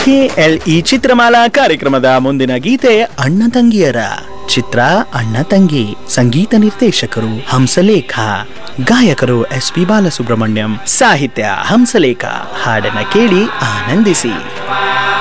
KLE Chitramala ಕಾರ್ಯಕ್ರಮದ ಮುಂದಿನ ಗೀತೆ ಅಣ್ಣ ತಂಗಿಯರ ಚಿತ್ರ ಅಣ್ಣ ತಂಗಿ. ಸಂಗೀತ ನಿರ್ದೇಶಕರು ಹಂಸಲೇಖ, ಗಾಯಕರು SP ಬಾಲಸುಬ್ರಹ್ಮಣ್ಯಂ, ಸಾಹಿತ್ಯ ಹಂಸಲೇಖ. ಹಾಡನ್ನ ಕೇಳಿ ಆನಂದಿಸಿ.